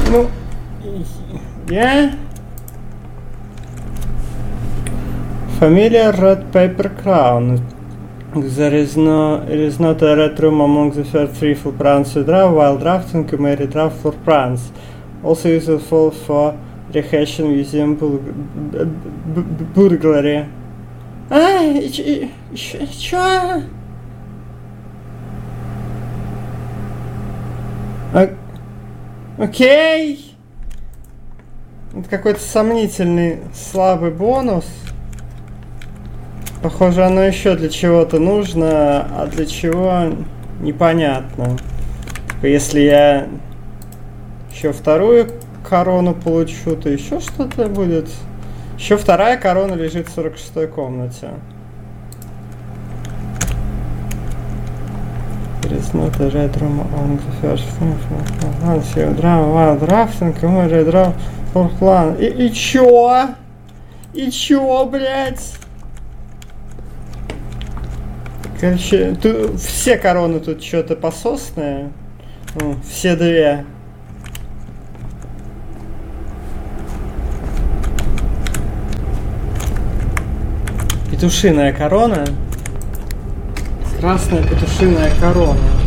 Ну, я... Familiar Red Paper Crown. There is not a red room among the first three full prawns you draw, while drafting you may redraw for prawns. Also useful for rehashing museum burglary. Чё? Окей. Это какой-то сомнительный слабый бонус. Похоже, оно еще для чего-то нужно, а для чего непонятно. Если я еще вторую корону получу, то еще что-то будет. Еще вторая корона лежит в 46-й комнате. И чё? И чё, блядь? Короче, все короны тут что-то пососные. Все две. Петушиная корона. Красная петушиная корона.